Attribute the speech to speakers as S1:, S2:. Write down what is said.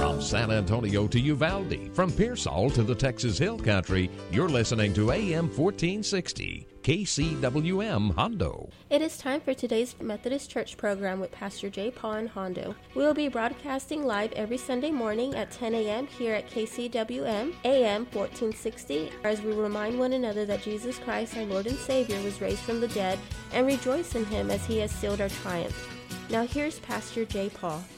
S1: From San Antonio to Uvalde, from Pearsall to the Texas Hill Country, you're listening to AM 1460, KCWM Hondo.
S2: It is time for today's Methodist Church program with Pastor J. Paul in Hondo. We will be broadcasting live every Sunday morning at 10 a.m. here at KCWM, AM 1460, as we remind one another that Jesus Christ, our Lord and Savior, was raised from the dead, and rejoice in Him as He has sealed our triumph. Now here's Pastor J. Paul.